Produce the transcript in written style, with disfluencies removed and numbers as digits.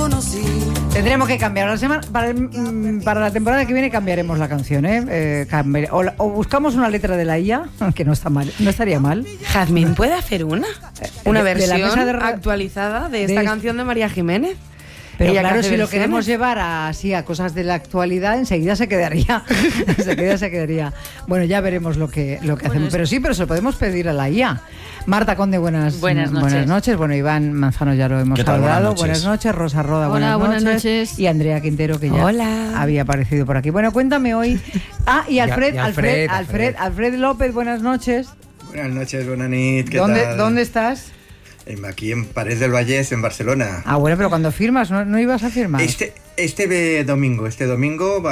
Tendremos que cambiar la semana para la temporada que viene. Cambiaremos la canción, o buscamos una letra de la IA, que no está mal, no estaría mal. Jazmín puede hacer una versión actualizada de esta canción de María Jiménez. Pero claro, si lo queremos llevar a cosas de la actualidad, enseguida se quedaría. se quedaría. Bueno, ya veremos lo que hacemos. Pero se lo podemos pedir a la IA. Marta Conde, buenas noches. Bueno, Iván Manzano ya lo hemos saludado. Buenas noches. Rosa Roda, buenas noches. Y Andrea Quintero, que ya había aparecido por aquí. Bueno, cuéntame hoy. Y Alfred López, buenas noches. Buenas noches, buenas noches. ¿Qué tal? ¿Dónde estás? Aquí en Parets del Vallès, en Barcelona. Bueno, pero cuando firmas, ¿no ibas a firmar? Este domingo va